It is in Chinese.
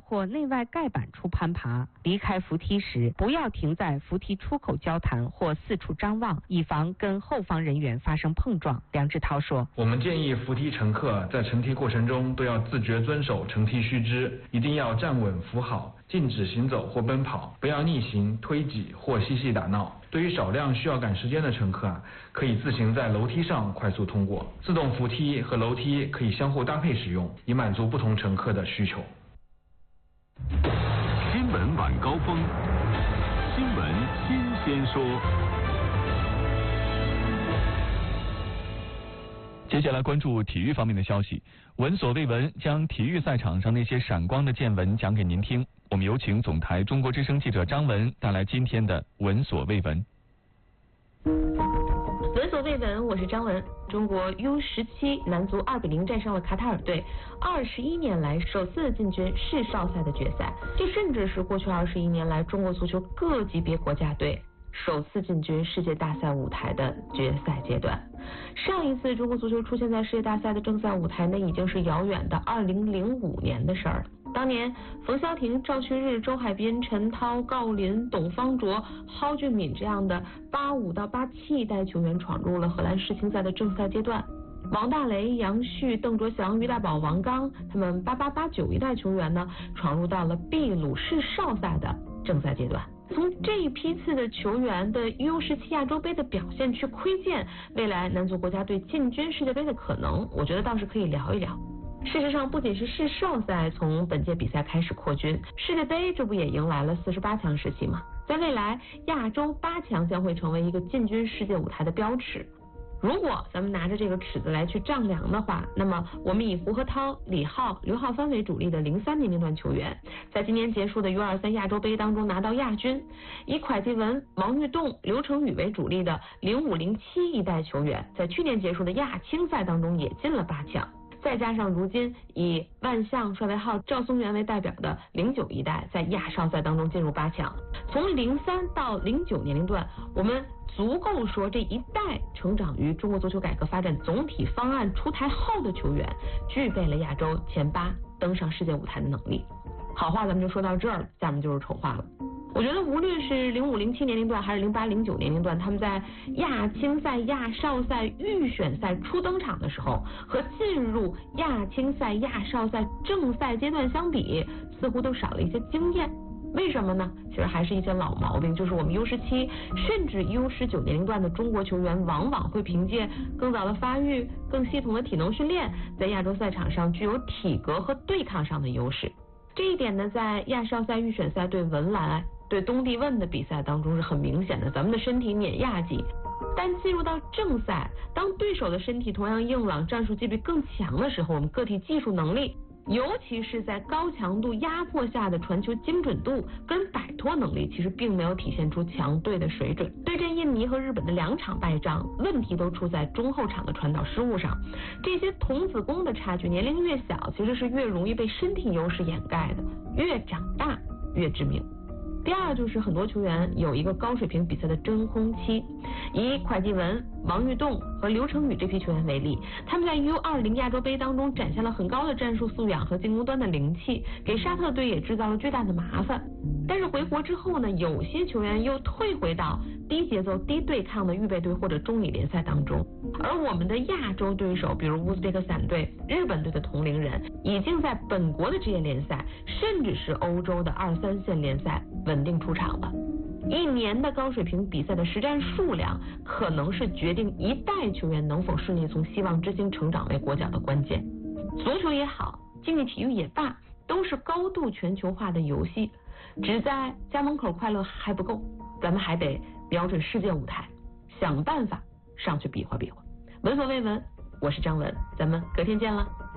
括内外盖板处攀爬，离开扶梯时不要停在扶梯出口交谈或四处张望，以防跟后方人员发生碰撞。梁志涛说， 我们建议扶梯乘客在乘梯过程中都要自觉遵守乘梯须知，一定要站稳扶好，禁止行走或奔跑，不要逆行、推挤或嬉戏打闹。对于少量需要赶时间的乘客可以自行在楼梯上快速通过。自动扶梯和楼梯可以相互搭配使用，以满足不同乘客的需求。 新闻晚高峰，新闻新鲜说。 接下来关注体育方面的消息。闻所未闻，将体育赛场上那些闪光的见闻讲给您听。我们有请总台中国之声记者张文带来今天的闻所未闻。 闻所未闻，我是张文。中国 U17 男足2-0战胜了卡塔尔队，21年来首次进军世少赛的决赛，这甚至是过去21年来中国足球各级别国家队首次进军世界大赛舞台的决赛阶段。上一次中国足球出现在世界大赛的正赛舞台，那已经是遥远的2005年的事儿。当年冯潇霆、赵旭日、周海滨、陈涛、郜林、董方卓、蒿俊闵这样的85到87代球员闯入了荷兰世青赛的正赛阶段。王大雷、杨旭、邓卓翔、于大宝、王刚他们88、89一代球员呢，闯入到了秘鲁世少赛的正赛阶段。从这一批次的球员的 U17 亚洲杯的表现去窥见未来男足国家队进军世界杯的可能，我觉得倒是可以聊一聊。事实上，不仅是世少赛从本届比赛开始扩军，世界杯这不也迎来了48强时期吗？在未来，亚洲8强将会成为一个进军世界舞台的标尺。如果咱们拿着这个尺子来去丈量的话，那么我们以胡和涛、李浩、刘浩帆为主力的03年龄段球员，在今年结束的 U23 亚洲杯当中拿到亚军；以蒯基文、王玉栋、刘成宇为主力的05、07一代球员，在去年结束的亚青赛当中也进了8强。再加上如今以万象、帅为浩、赵松元为代表的09一代，在亚少赛当中进入8强。从03到09年龄段，我们足够说这一代成长于中国足球改革发展总体方案出台后的球员，具备了亚洲前8登上世界舞台的能力。好话咱们就说到这儿了，下面就是丑话了。我觉得无论是05、07年龄段还是08、09年龄段，他们在亚青赛、亚少赛、预选赛初登场的时候，和进入亚青赛、亚少赛正赛阶段相比，似乎都少了一些经验。为什么呢？其实还是一些老毛病，就是我们 U17 甚至 U19年龄段的中国球员，往往会凭借更早的发育、更系统的体能训练，在亚洲赛场上具有体格和对抗上的优势。这一点呢，在亚少赛、预选赛对文莱、对东帝汶的比赛当中是很明显的，咱们的身体碾压级。但进入到正赛，当对手的身体同样硬朗、战术纪律更强的时候，我们个体技术能力，尤其是在高强度压迫下的传球精准度跟摆脱能力，其实并没有体现出强队的水准。对阵印尼和日本的2场败仗，问题都出在中后场的传导失误上。这些童子功的差距，年龄越小，其实是越容易被身体优势掩盖的，越长大越致命。第二就是很多球员有一个高水平比赛的真空期，以蒯基文、王玉栋和刘成宇这批球员为例，他们在 U20 亚洲杯当中展现了很高的战术素养和进攻端的灵气，给沙特队也制造了巨大的麻烦。但是回国之后呢，有些球员又退回到低节奏、低对抗的预备队或者中乙联赛当中，而我们的亚洲对手，比如乌兹别克斯坦队、日本队的同龄人，已经在本国的职业联赛，甚至是欧洲的2、3线联赛稳定出场了。一年的高水平比赛的实战数量，可能是决定一代球员能否顺利从希望之星成长为国脚的关键。足球也好，竞技体育也罢，都是高度全球化的游戏，只在家门口快乐还不够，咱们还得瞄准世界舞台，想办法上去比划比划。闻所未闻，我是张文，咱们隔天见了。